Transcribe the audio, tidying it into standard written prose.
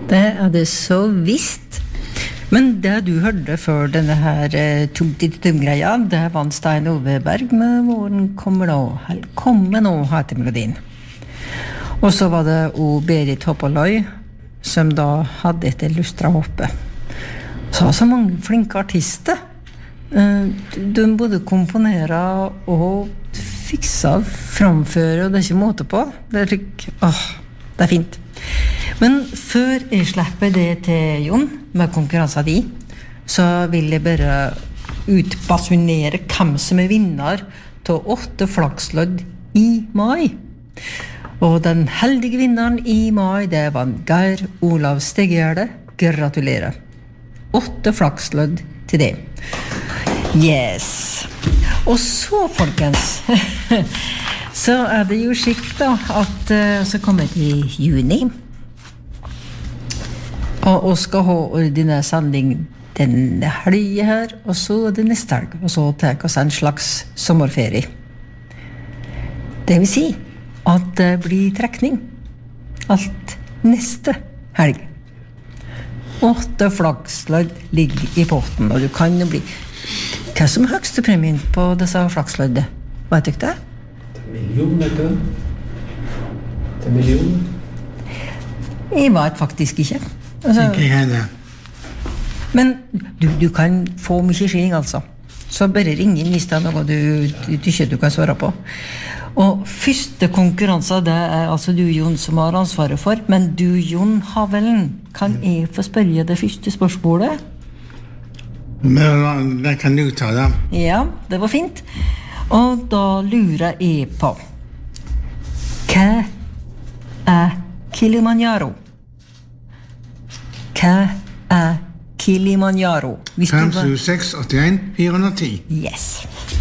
Det det så visst. Men det du hørte før denne her tum-tit-tum-greia, det var en Stein Oveberg med Våren kommer nå, kommer nå, heter melodien. Og så var det o Berit Hoppaløy, som da hadde etter lustra hoppe. Så mange flinke artister. De både komponere og fiksa, framføre, og det ikke måte på. Det det fint. Men før jeg slipper det til Jon, med konkurransen di, så vil jeg bare utbasunere hvem som vinner til 8 flakslodd i mai. Og den heldige vinneren i mai, det var Geir Olav Stegjerde. Gratulerer. 8 flakslodd til det. Yes. Og så, folkens, så det jo skikt da, at så kommer det i juni, og skal ha ordinær sending denne helgen her, og så det neste helg, og så tar oss en slags sommerferie. Det vil si at det blir trekning alt neste helg. 8 flakslodd ligger i potten, og du kan jo bli... Hva som høyeste premien på disse flaksloddet? Vet du ikke det? Million, vet du? Det million? Jeg vet faktisk ikke. Altså, ikke henne. Men du kan få mye skilling, altså. Så bare ring inn hvis det noe du ikke kan svare på. Og første konkurranse, det altså du, Jon, som har ansvaret for. Men du, Jon Havelen, kan jeg få spørre det første spørsmålet? Men det kan du ta da. Ja, det var fint. Og da lurer jeg på hva Kilimanjaro? Hva Kilimanjaro? 5, 7, 6, 81, 410. Yes.